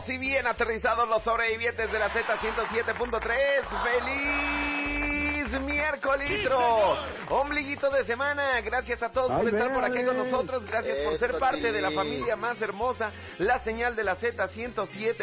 Listos y bien aterrizados los sobrevivientes de la Z107.3. ¡Feliz miércoles! Ombliguito de semana. Gracias a todos por estar por aquí con nosotros. Gracias por ser parte de la familia más hermosa, la señal de la Z107.3.